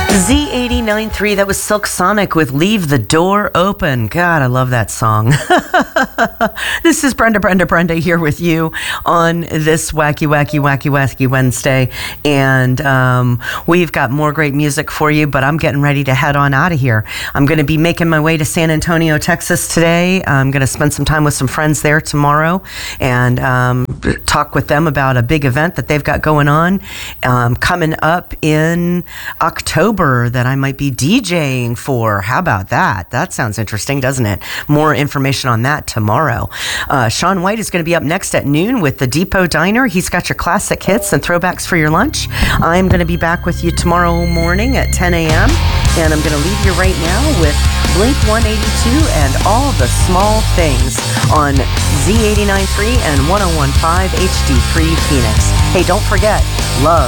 Z89.3, that was Silk Sonic with Leave the Door Open. God, I love that song. This is Brenda here with you on this wacky Wednesday. And we've got more great music for you, but I'm getting ready to head on out of here. I'm going to be making my way to San Antonio, Texas today. I'm going to spend some time with some friends there tomorrow and talk with them about a big event that they've got going on coming up in October that I might be DJing for. How about that? That sounds interesting, doesn't it? More information on that tomorrow. Sean White is going to be up next at noon with the Depot Diner. He's got your classic hits and throwbacks for your lunch. I'm going to be back with you tomorrow morning at 10 a.m. And I'm going to leave you right now with Blink 182 and All the Small Things on Z89.3 and 101.5 HD3 Phoenix. Hey, don't forget, love